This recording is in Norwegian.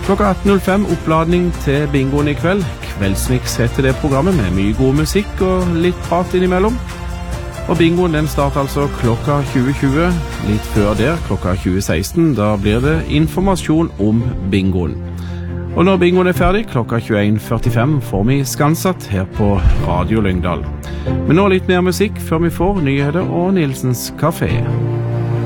Klokka 18.05 oppladning til bingoen i kveld. Kveldsmix heter det programmet med mye god musikk og litt prat innimellom. Og bingoen den starter altså klokka 20.20, litt før der, klokka 20.16. Da blir det informasjon om bingoen. Og når bingoen er ferdig, klokka 21.45, får vi Skansatt her på Radio Lyngdal. Men nå litt mer musikk før vi får nyheter og Nilsens Café.